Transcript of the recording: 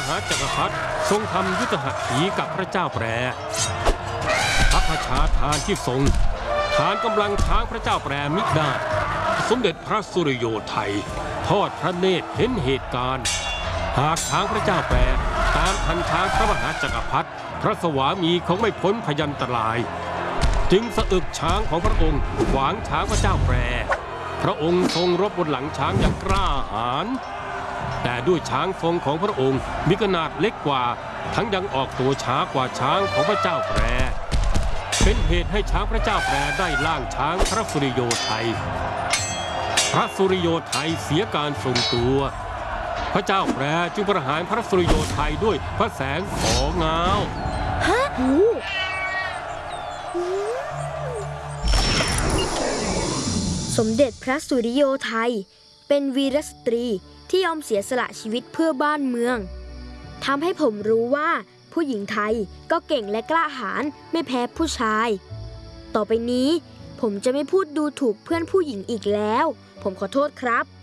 หาจักรพรรดิทรงทำยุทธหัตถีกับพระเจ้าแปรพระราชาทานที่ทรงฐานกำลังช้างพระเจ้าแปรมิได้สมเด็จพระสุริโยไทยทอดพระเนตรเห็นเหตุการณ์หากช้างพระเจ้าแปรตามทันช้างพระมหาจักรพรรดิพระสวามีคงไม่พ้นพยันตรายจึงสะอึกช้างของพระองค์ขวางช้างพระเจ้าแปรพระองค์ทรงรบบนหลังช้างอย่างกล้าหาญแต่ด้วยช้างทรงของพระองค์มีขนาดเล็กกว่าทั้งยังออกตัวช้ากว่าช้างของพระเจ้าแปรเป็นเหตุให้ช้างพระเจ้าแปรได้ล่างช้างพระสุริโยไทยพระสุริโยไทยเสียการทรงตัวพระเจ้าแปรจึงประหารพระสุริโยไทยด้วยพระแสงของเงาสมเด็จพระสุริโยไทยเป็นวีรสตรีที่ยอมเสียสละชีวิตเพื่อบ้านเมืองทำให้ผมรู้ว่าผู้หญิงไทยก็เก่งและกล้าหาญไม่แพ้ผู้ชายต่อไปนี้ผมจะไม่พูดดูถูกเพื่อนผู้หญิงอีกแล้วผมขอโทษครับ